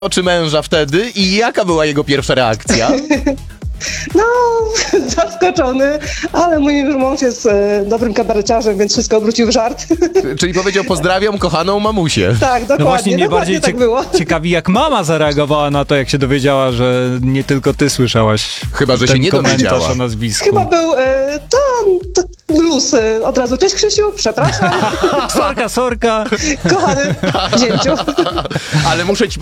oczy męża wtedy i jaka była jego pierwsza reakcja? No, zaskoczony, ale mój mąż jest dobrym kabareciarzem, więc wszystko obrócił w żart. Czyli powiedział: pozdrawiam kochaną mamusię. Tak, dokładnie, No właśnie, mnie dokładnie bardziej tak było. ciekawi, jak mama zareagowała na to, jak się dowiedziała, że nie tylko ty słyszałaś Chyba, że ten się nie komentarz dowiedziała. o nazwisku. Chyba był to luz. Od razu, cześć Krzysiu, przepraszam, Sorka, sorka. kochany zięciu. Ale muszę ci